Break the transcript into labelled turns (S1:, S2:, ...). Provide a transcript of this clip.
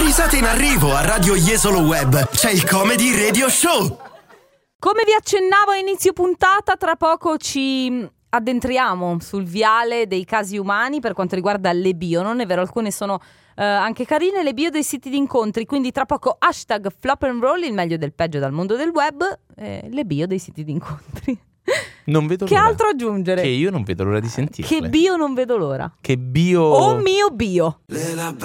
S1: Risate in arrivo a Radio Jesolo Web. C'è il Comedy Radio Show.
S2: Come vi accennavo a inizio puntata, tra poco ci addentriamo sul viale dei casi umani per quanto riguarda le bio. Non è vero, alcune sono anche carine, le bio dei siti di incontri. Quindi tra poco hashtag flop and roll, il meglio del peggio dal mondo del web, le bio dei siti di incontri.
S3: Non vedo
S2: Che
S3: l'ora.
S2: altro aggiungere?
S3: Che io non vedo l'ora di sentirle.
S2: Che bio non vedo l'ora.
S3: Che bio...
S2: Oh mio bio.
S4: Le labbra